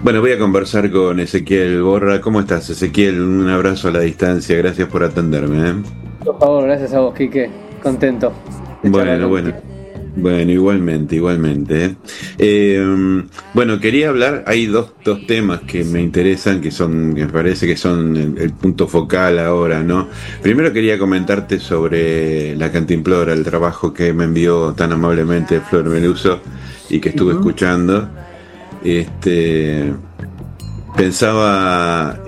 Bueno, voy a conversar con Ezequiel Borra. ¿Cómo estás, Ezequiel? Un abrazo a la distancia. Gracias por atenderme, ¿eh? Por favor, gracias a vos, Quique. Contento de charlar Bueno. contigo. Bueno, igualmente, ¿eh? Bueno, quería hablar, hay dos temas que me interesan, que me parece que son el punto focal ahora, ¿no? Primero quería comentarte sobre La Cantimplora, el trabajo que me envió tan amablemente Flor Meluso y que estuve escuchando. Pensaba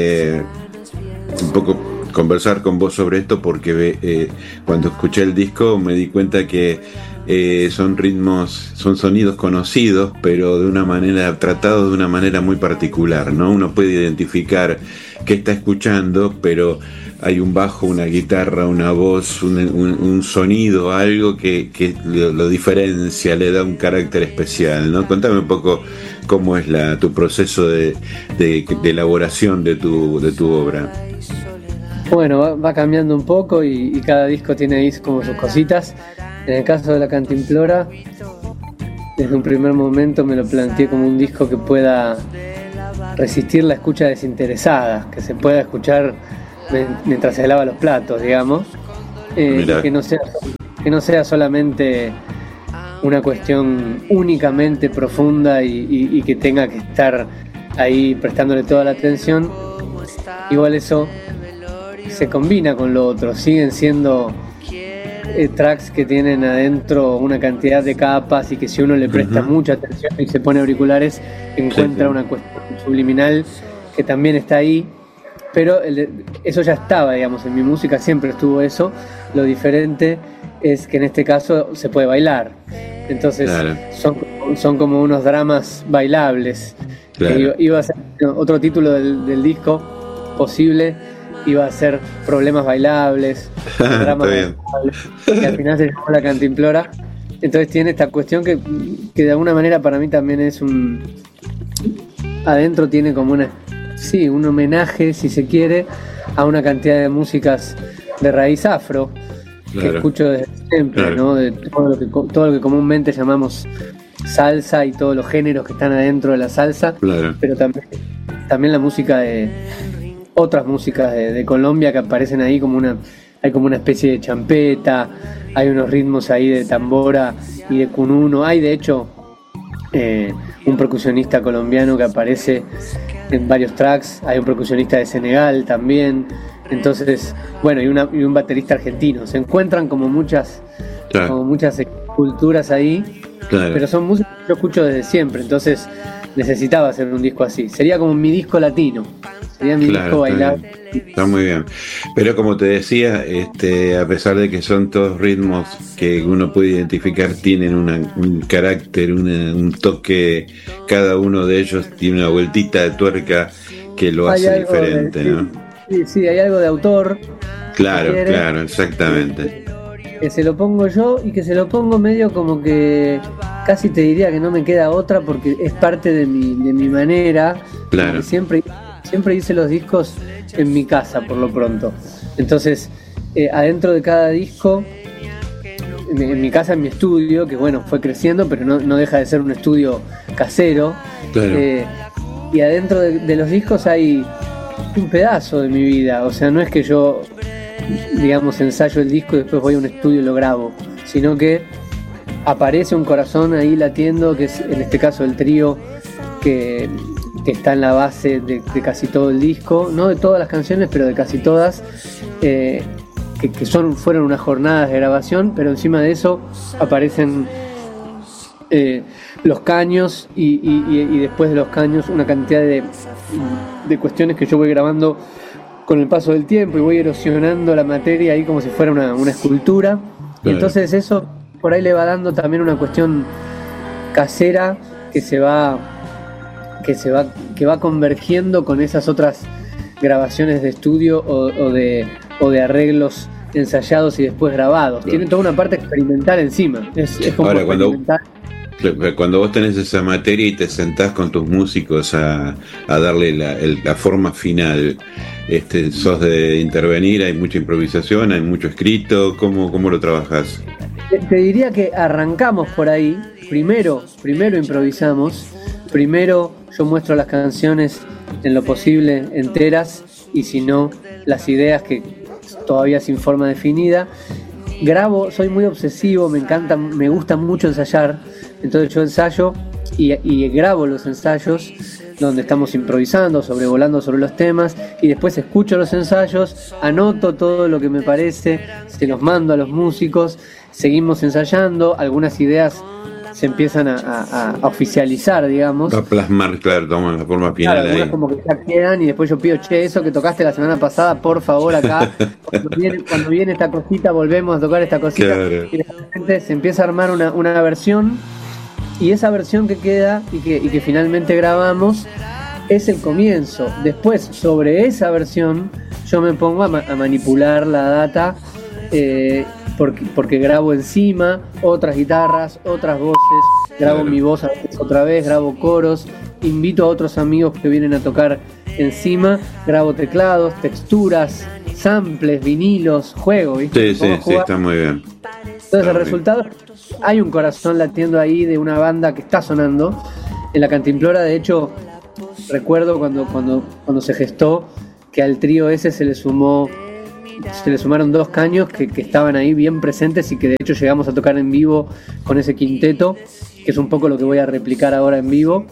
un poco conversar con vos sobre esto porque cuando escuché el disco me di cuenta que son sonidos conocidos, pero tratados de una manera muy particular, ¿no? Uno puede identificar qué está escuchando, pero hay un bajo, una guitarra, una voz, un sonido, algo que lo diferencia, le da un carácter especial, ¿no? Contame un poco cómo es tu proceso de elaboración de tu obra. Bueno, va cambiando un poco y cada disco tiene ahí como sus cositas. En el caso de La Cantimplora, desde un primer momento me lo planteé como un disco que pueda resistir la escucha desinteresada, que se pueda escuchar mientras se lava los platos, digamos, que no sea solamente una cuestión únicamente profunda y que tenga que estar ahí prestándole toda la atención. Igual eso se combina con lo otro, siguen siendo tracks que tienen adentro una cantidad de capas y que si uno le presta mucha atención y se pone auriculares encuentra una cuestión subliminal que también está ahí, pero eso ya estaba, digamos, en mi música siempre estuvo eso. Lo diferente es que en este caso se puede bailar, entonces claro, son como unos dramas bailables. Claro. Iba a ser otro título del disco posible, iba a ser Problemas Bailables, Dramas Bailables, y al final se llamó La Cantimplora. Entonces tiene esta cuestión que de alguna manera para mí también es adentro tiene como un homenaje, si se quiere, a una cantidad de músicas de raíz afro, claro, que escucho desde siempre, claro, ¿no? De todo lo que comúnmente llamamos salsa y todos los géneros que están adentro de la salsa, claro, pero también la música otras músicas de Colombia que aparecen ahí hay como una especie de champeta, hay unos ritmos ahí de tambora y de cununo, hay de hecho un percusionista colombiano que aparece en varios tracks, hay un percusionista de Senegal también, entonces, bueno, y un baterista argentino, se encuentran como muchas culturas ahí, claro, pero son músicas que yo escucho desde siempre, entonces necesitaba hacer un disco así, sería como mi disco latino. Sería mi disco bailable. Está muy bien. Pero como te decía, a pesar de que son todos ritmos que uno puede identificar, tienen un carácter, un toque, cada uno de ellos tiene una vueltita de tuerca que lo hace diferente, ¿no? Sí, hay algo de autor. Claro, exactamente. Que se lo pongo yo y que se lo pongo medio como que casi te diría que no me queda otra porque es parte de mi manera. Claro. Siempre hice los discos en mi casa, por lo pronto. Entonces, adentro de cada disco, en mi casa, en mi estudio, que bueno, fue creciendo, pero no deja de ser un estudio casero. Claro. Y adentro de los discos hay un pedazo de mi vida. O sea, no es que yo, digamos, ensayo el disco y después voy a un estudio y lo grabo, sino que aparece un corazón ahí latiendo, que es en este caso el trío que está en la base de casi todo el disco, no de todas las canciones, pero de casi todas, que fueron unas jornadas de grabación, pero encima de eso aparecen los caños y después de los caños una cantidad de cuestiones que yo voy grabando con el paso del tiempo y voy erosionando la materia ahí como si fuera una escultura. Claro. Y entonces eso por ahí le va dando también una cuestión casera que va convergiendo con esas otras grabaciones de estudio o de arreglos ensayados y después grabados. Claro. Tiene toda una parte experimental encima. Es como ahora, experimental. Cuando vos tenés esa materia y te sentás con tus músicos a darle la forma final, sos de intervenir, hay mucha improvisación, hay mucho escrito, ¿cómo lo trabajás? Te diría que arrancamos por ahí, primero improvisamos, primero yo muestro las canciones en lo posible enteras, y si no, las ideas que todavía sin forma definida. Grabo, soy muy obsesivo, me gusta mucho ensayar, entonces yo ensayo y grabo los ensayos donde estamos improvisando, sobrevolando sobre los temas, y después escucho los ensayos, anoto todo lo que me parece, se los mando a los músicos, seguimos ensayando, algunas ideas se empiezan a oficializar, digamos. A plasmar, claro, toman la forma final, claro, algunas como que ya quedan, y después yo pido, eso que tocaste la semana pasada, por favor, acá, cuando viene esta cosita, volvemos a tocar esta cosita, claro. Y de repente se empieza a armar una versión, y esa versión que queda y que finalmente grabamos es el comienzo. Después, sobre esa versión, yo me pongo a manipular la data, porque grabo encima otras guitarras, otras voces, grabo mi voz a veces otra vez, grabo coros, invito a otros amigos que vienen a tocar encima, grabo teclados, texturas, samples, vinilos, juego, ¿viste? Sí, está muy bien. Entonces el resultado, hay un corazón latiendo ahí de una banda que está sonando. En la Cantimplora, de hecho, recuerdo cuando se gestó que al trío ese se le sumaron 2 caños que estaban ahí bien presentes, y que de hecho llegamos a tocar en vivo con ese quinteto, que es un poco lo que voy a replicar ahora en vivo.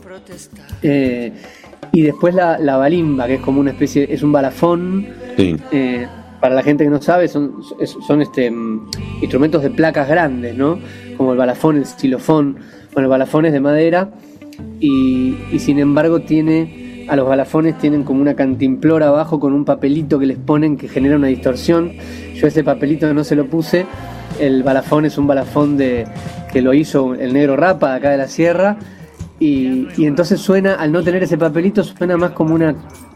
Y después la balimba, que es como una especie, es un balafón. Sí. Para la gente que no sabe, son instrumentos de placas grandes, ¿no? Como el balafón, el xilofón. Bueno, el balafón es de madera y sin embargo a los balafones tienen como una cantimplora abajo con un papelito que les ponen que genera una distorsión. Yo ese papelito no se lo puse. El balafón es un balafón que lo hizo el Negro Rapa de acá de la Sierra, y entonces suena, al no tener ese papelito, suena más como una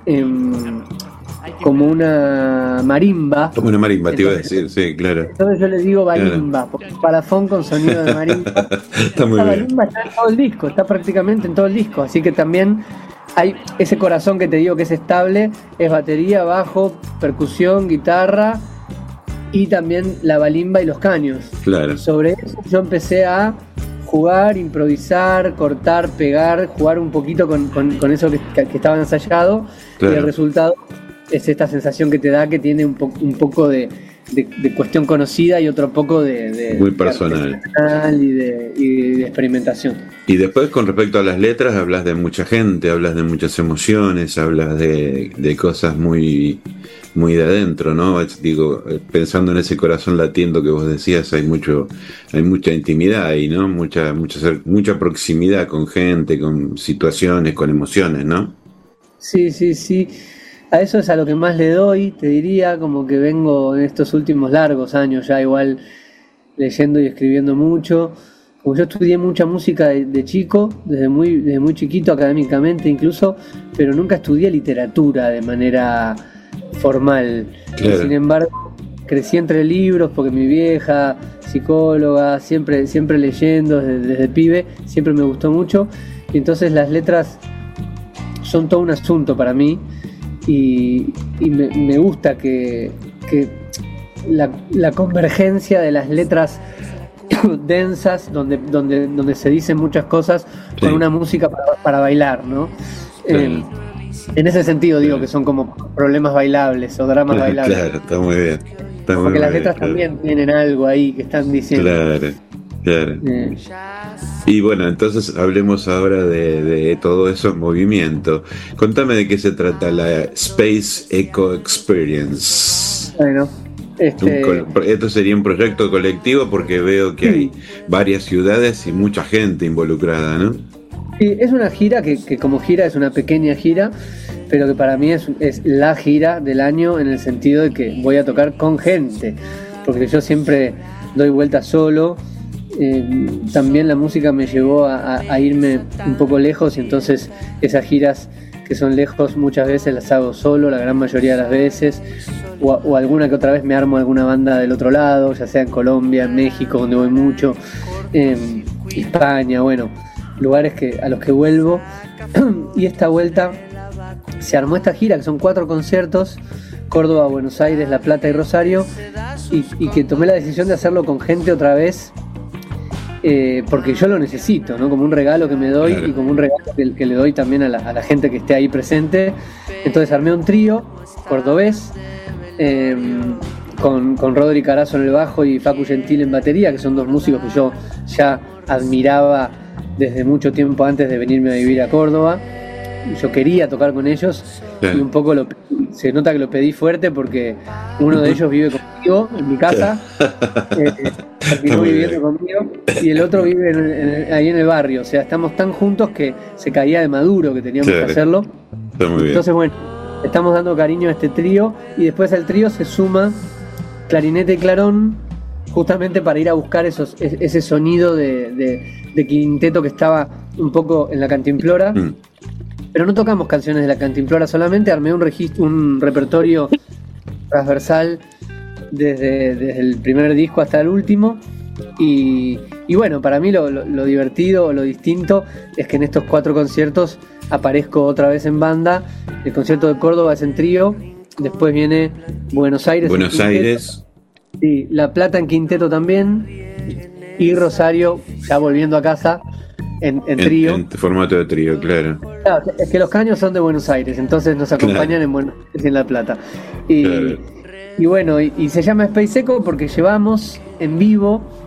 marimba. Como una marimba, te iba a decir, sí, claro. Entonces yo le digo balimba, porque balafón con sonido de marimba. Está muy bien. Balimba está en todo el disco, está prácticamente en todo el disco, así que también hay ese corazón que te digo que es estable, es batería, bajo, percusión, guitarra y también la balimba y los caños. Claro. Sobre eso yo empecé a jugar, improvisar, cortar, pegar, jugar un poquito con eso que estaba ensayado. Claro. Y el resultado es esta sensación que te da, que tiene un poco de cuestión conocida y otro poco de muy personal y de experimentación. Y después, con respecto a las letras, hablas de mucha gente, hablas de muchas emociones, hablas de cosas muy muy de adentro, ¿no? Digo, pensando en ese corazón latiendo que vos decías, hay mucha intimidad ahí, ¿no? Mucha proximidad con gente, con situaciones, con emociones, ¿no? Sí. A eso es a lo que más le doy, te diría, como que vengo en estos últimos largos años ya igual leyendo y escribiendo mucho. Como yo estudié mucha música de chico, desde muy chiquito académicamente incluso, pero nunca estudié literatura de manera formal. Claro. Sin embargo, crecí entre libros porque mi vieja, psicóloga, siempre leyendo desde pibe, siempre me gustó mucho, y entonces las letras son todo un asunto para mí. Y me gusta que la convergencia de las letras densas, donde se dicen muchas cosas, sí, con una música para bailar, ¿no? Sí. En ese sentido digo que son como problemas bailables o dramas bailables. Claro, está muy bien. Porque las letras también tienen algo ahí que están diciendo. Claro. Y bueno, entonces hablemos ahora de todo eso en movimiento. Contame de qué se trata la Space Eco Experience. Bueno, esto sería un proyecto colectivo, porque veo que hay varias ciudades y mucha gente involucrada, ¿no? Sí, es una gira que como gira es una pequeña gira, pero que para mí es la gira del año, en el sentido de que voy a tocar con gente, porque yo siempre doy vueltas solo. También la música me llevó a irme un poco lejos, y entonces esas giras que son lejos muchas veces las hago solo, la gran mayoría de las veces, o alguna que otra vez me armo alguna banda del otro lado, ya sea en Colombia, en México, donde voy mucho, España, bueno, lugares a los que vuelvo. Y esta vuelta se armó esta gira, que son 4 conciertos: Córdoba, Buenos Aires, La Plata y Rosario, y que tomé la decisión de hacerlo con gente otra vez, porque yo lo necesito, ¿no? Como un regalo que me doy, claro, y como un regalo que le doy también a la gente que esté ahí presente. Entonces armé un trío cordobés, con Rodri Carazo en el bajo y Facu Gentil en batería, que son dos músicos que yo ya admiraba desde mucho tiempo antes de venirme a vivir a Córdoba. Yo quería tocar con ellos, y un poco se nota que lo pedí fuerte porque uno de ellos vive conmigo en mi casa, terminó viviendo conmigo, y el otro vive ahí en el barrio. O sea, estamos tan juntos que se caía de maduro que teníamos que hacerlo. Está muy bien. Entonces, bueno, estamos dando cariño a este trío, y después al trío se suma clarinete y clarón, justamente para ir a buscar ese sonido de quinteto que estaba un poco en la Cantimplora. Pero no tocamos canciones de la Cantimplora solamente, armé un repertorio transversal desde el primer disco hasta el último. Y bueno, para mí lo divertido, lo distinto, es que en estos 4 conciertos aparezco otra vez en banda. El concierto de Córdoba es en trío, después viene Buenos Aires. Sí, La Plata en quinteto también, y Rosario ya volviendo a casa en trío. En formato de trío, claro. Claro, es que los caños son de Buenos Aires, entonces nos acompañan en Buenos Aires y en La Plata. Y bueno, y se llama Space Echo porque llevamos en vivo